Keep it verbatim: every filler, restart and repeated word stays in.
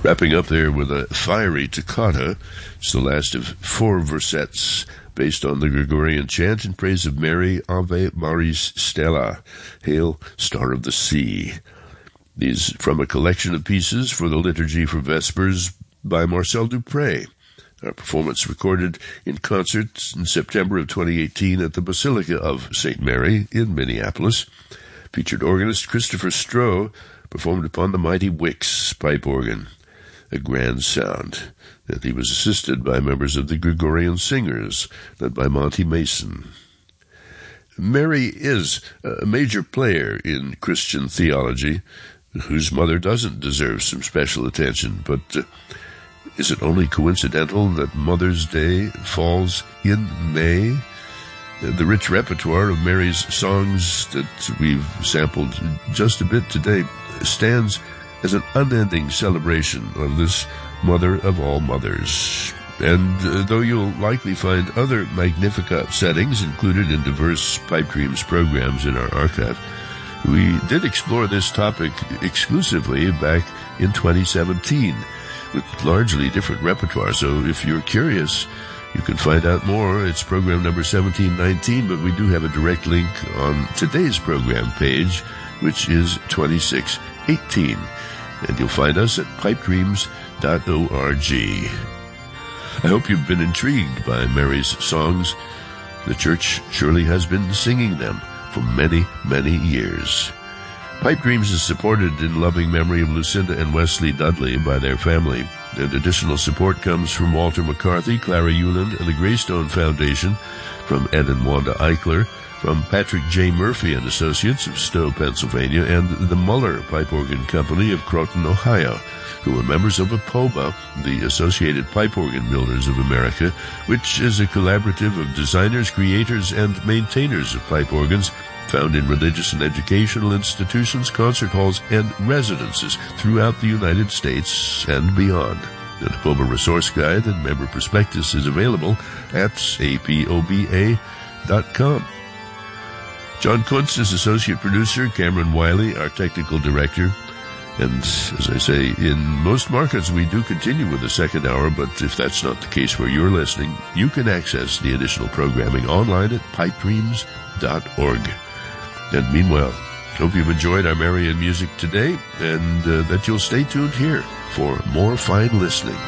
Wrapping up there with a fiery toccata. It's the last of four versets based on the Gregorian chant in praise of Mary, Ave Maris Stella, Hail, Star of the Sea. These from a collection of pieces for the Liturgy for Vespers by Marcel Dupré. Our performance recorded in concert in September of twenty eighteen at the Basilica of Saint Mary in Minneapolis. Featured organist Christopher Stroh performed upon the mighty Wix pipe organ. A grand sound, and he was assisted by members of the Gregorian Singers, led by Monty Mason. Mary is a major player in Christian theology, whose mother doesn't deserve some special attention, but uh, is it only coincidental that Mother's Day falls in May? The rich repertoire of Mary's songs that we've sampled just a bit today stands as an unending celebration of this mother of all mothers. And uh, though you'll likely find other Magnificat settings included in diverse Pipe Dreams programs in our archive, we did explore this topic exclusively back in twenty seventeen with largely different repertoire. So if you're curious, you can find out more. It's program number seventeen nineteen, but we do have a direct link on today's program page, which is twenty-six eighteen. And you'll find us at pipe dreams dot org. I hope you've been intrigued by Mary's songs. The Church surely has been singing them for many, many years. Pipe Dreams is supported in loving memory of Lucinda and Wesley Dudley by their family. And additional support comes from Walter McCarthy, Clara Euland, and the Greystone Foundation, from Ed and Wanda Eichler, from Patrick J. Murphy and Associates of Stowe, Pennsylvania, and the Muller Pipe Organ Company of Croton, Ohio, who are members of APOBA, the Associated Pipe Organ Builders of America, which is a collaborative of designers, creators, and maintainers of pipe organs found in religious and educational institutions, concert halls, and residences throughout the United States and beyond. The APOBA Resource Guide and Member Prospectus is available at A P O B A dot com. John Kuntz is associate producer, Cameron Wiley, our technical director. And as I say, in most markets we do continue with the second hour, but if that's not the case where you're listening, you can access the additional programming online at pipe dreams dot org. And meanwhile, hope you've enjoyed our Marian music today, and uh, that you'll stay tuned here for more fine listening.